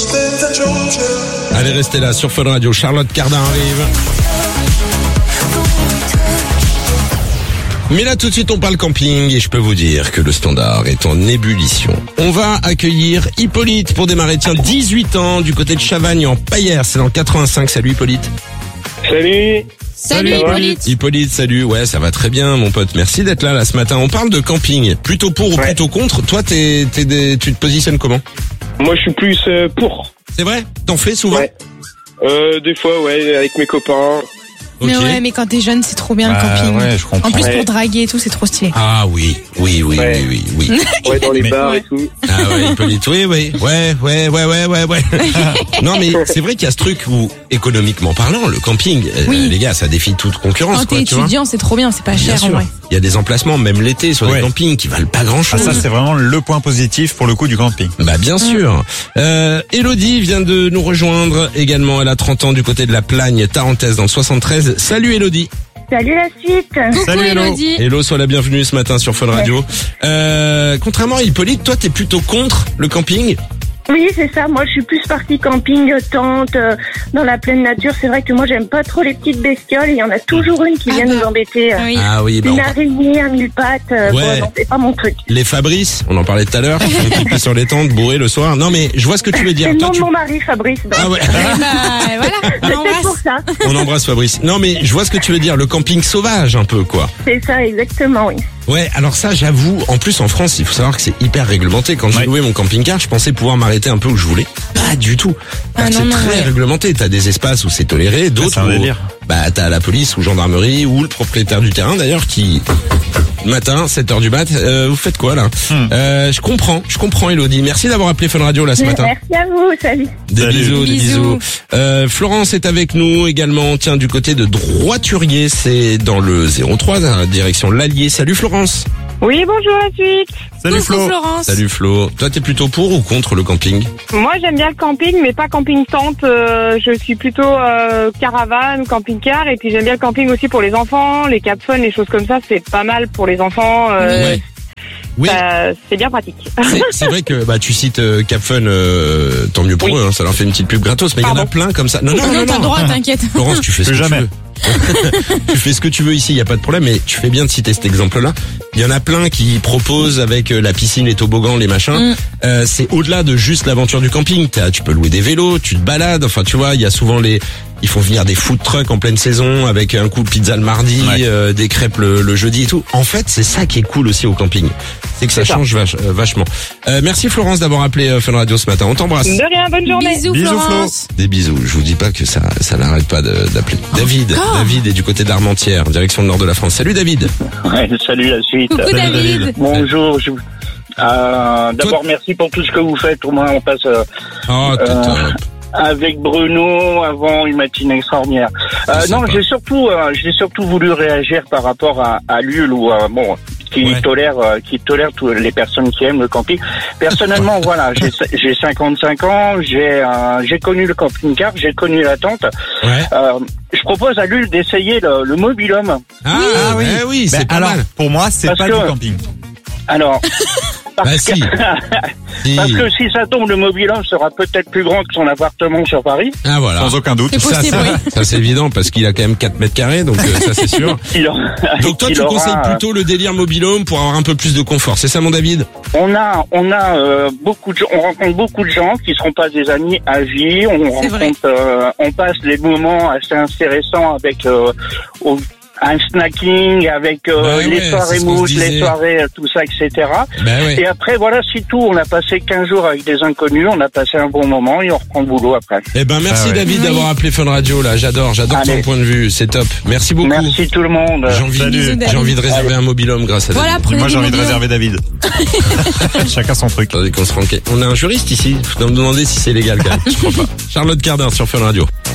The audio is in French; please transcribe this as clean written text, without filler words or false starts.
Allez, restez là sur Fun Radio. Charlotte Cardin arrive. Mais là, tout de suite, on parle camping et je peux vous dire que le standard est en ébullition. On va accueillir Hippolyte pour démarrer. Tiens, 18 ans du côté de Chavagne en Paillère. C'est dans le 85. Salut Hippolyte. Salut Hippolyte. Hippolyte, salut. Ouais, ça va très bien, mon pote. Merci d'être là ce matin. On parle de camping. Plutôt pour ou plutôt contre? Toi, tu te positionnes comment? Moi, je suis plus pour. C'est vrai? T'en fais souvent? Ouais. Des fois, ouais, avec mes copains. Mais Ok. ouais, mais quand t'es jeune, c'est trop bien le camping. Ouais, je comprends. En plus, Ouais. pour draguer et tout, c'est trop stylé. Ah oui. Ouais. Ouais, dans les bars et tout. Ah ouais, Hippolyte, oui. Ouais. Non, mais c'est vrai qu'il y a ce truc où, économiquement parlant, le camping, Oui. les gars, ça défie toute concurrence, Quand quoi, t'es tu vois. étudiant, c'est trop bien, c'est pas Bien cher en sûr. vrai. Il y a des emplacements, même l'été, sur des Ouais. campings qui valent pas grand Ah, chose. ça, c'est vraiment le point positif pour le coup du camping. Bah bien sûr. Elodie vient de nous rejoindre également. Elle a 30 ans du côté de la Plagne Tarentaise dans le 73. Salut Elodie. Salut la suite. Coucou Salut, Hello. Elodie. Hello, sois la bienvenue ce matin sur Fun Radio. Contrairement à Hippolyte, toi t'es plutôt contre le camping? Oui, c'est ça. Moi, je suis plus partie camping, tente, dans la pleine nature. C'est vrai que moi, j'aime pas trop les petites bestioles. Il y en a toujours une qui Ah vient bah. nous embêter. Oui. Ah oui, bah Une araignée à 1000 pattes. Ouais. Bon, non, c'est pas mon truc. les Fabrice, on en parlait tout à l'heure, qui sont occupés sur les tentes, bourrés le soir. Non mais je vois ce que tu veux dire. C'est le Toi, nom de mon mari, Fabrice. Donc, Ah ouais. Bah, voilà, on c'est peut-être embrasse. pour ça. On embrasse Fabrice. Non mais je vois ce que tu veux dire, le camping sauvage un peu quoi. C'est ça, exactement, oui. Ouais, alors ça j'avoue, en plus en France, il faut savoir que c'est hyper réglementé. Quand j'ai Ouais. loué mon camping-car, je pensais pouvoir m'arrêter un peu où je voulais. Pas du tout. Ah C'est non, non, très ouais. réglementé. T'as des espaces où c'est toléré, d'autres c'est un où délire. bah t'as la police ou gendarmerie ou le propriétaire du terrain d'ailleurs qui le matin 7h du mat, vous faites quoi là? Je comprends Elodie. Merci d'avoir appelé Fun Radio là ce matin. Merci à vous. Salut. Des Salut. bisous, des Bisous. bisous. Florence est avec nous également. Tiens, du côté de Droiturier, c'est dans le 03, direction l'Allier. Salut Florence. Oui, bonjour la suite. Salut Coucou Flo. Florence. Salut Flo. Toi, t'es plutôt pour ou contre le camping? Moi, j'aime bien le camping, mais pas camping tente. Je suis plutôt caravane, camping-car, et puis j'aime bien le camping aussi pour les enfants, les cap fun, les choses comme ça. C'est pas mal pour les enfants. Ouais. Oui, C'est bien pratique. c'est vrai que bah tu cites Cap Fun, tant mieux pour Oui. eux, hein, ça leur fait une petite pub gratos, mais il y en a Pardon. plein comme ça. Non, Non, t'as le droit, t'inquiète. Florence, tu fais ce Plus que jamais. tu veux. Tu fais ce que tu veux ici, il y a pas de problème, mais tu fais bien de citer cet exemple-là. Il y en a plein qui proposent avec la piscine, les toboggans, les machins. C'est au-delà de juste l'aventure du camping. Tu peux louer des vélos, tu te balades. Enfin, tu vois, il y a souvent ils font venir des food trucks en pleine saison avec un coup de pizza le mardi, Ouais. des crêpes le jeudi et tout. En fait, c'est ça qui est cool aussi au camping. C'est que ça C'est ça. change vachement. Merci Florence d'avoir appelé Fun Radio ce matin. On t'embrasse. De rien, bonne journée. Bisous Bisous, Florence. Des bisous. Je vous dis pas que ça n'arrête pas d'appeler. David. Encore David est du côté de l'Armentière, direction le nord de la France. Salut David. Ouais, salut la suite. Coucou Salut, David. David. Bonjour. D'abord, merci pour tout ce que vous faites. Au moins, on passe Oh, t'es top. avec Bruno avant une matinée extraordinaire. C'est Non, sympa. j'ai surtout voulu réagir par rapport à Lul ou qui Ouais. tolère toutes les personnes qui aiment le camping. Personnellement, voilà, j'ai 55 ans, j'ai connu le camping-car, j'ai connu la tente. Ouais. Je propose à Lul d'essayer le mobil-home. Ah oui, oui, Ben, c'est pas alors, mal. pour moi, c'est Parce pas que- du camping. Alors, Bah parce, si. Si. parce que si ça tombe, le mobil-home sera peut-être plus grand que son appartement sur Paris. Ah voilà. Sans aucun doute. C'est possible, oui. Ça c'est évident parce qu'il a quand même 4 mètres carrés, donc ça c'est sûr. Donc toi Il tu aura, conseilles plutôt le délire mobil-home pour avoir un peu plus de confort. C'est ça mon David? On a beaucoup de gens, on rencontre beaucoup de gens qui seront pas des amis à vie. C'est vrai. On passe des moments assez intéressants avec un snacking, avec Ouais, les ouais, soirées c'est ce qu'on se mouches, disait. les soirées tout ça, etc. Ben ouais. Et après voilà, c'est tout. On a passé 15 jours avec des inconnus, on a passé un bon moment et on reprend le boulot après. Eh ben merci Ah ouais. David Oui. d'avoir appelé Fun Radio là. J'adore ton Allez. point de vue. C'est top. Merci beaucoup. Merci tout le monde. J'ai envie, Salut. Bisous, David. j'ai envie de réserver un mobil-home grâce à Voilà, David. prenez Moi, j'ai du envie de mobile. réserver David. Chacun son truc. Attendez qu'on se rend. On a un juriste ici. Faut me demander si c'est légal quand même. Je crois pas. Charlotte Cardin sur Fun Radio.